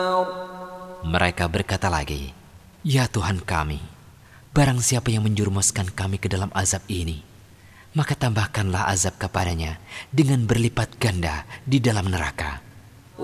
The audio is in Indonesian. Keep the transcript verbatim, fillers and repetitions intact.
Mereka berkata lagi, "Ya Tuhan kami, barang siapa yang menjerumuskan kami ke dalam azab ini, maka tambahkanlah azab kepadanya dengan berlipat ganda di dalam neraka."